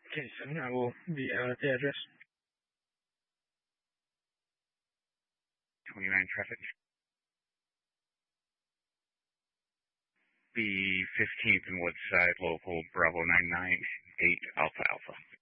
Okay, 7, I will be out at the address. 29 traffic. The 15th and Woodside, local Bravo 998 Alpha Alpha.